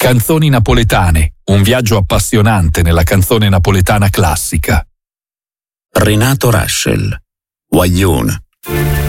Canzoni napoletane, un viaggio appassionante nella canzone napoletana classica. Renato Rascel, Guaglione.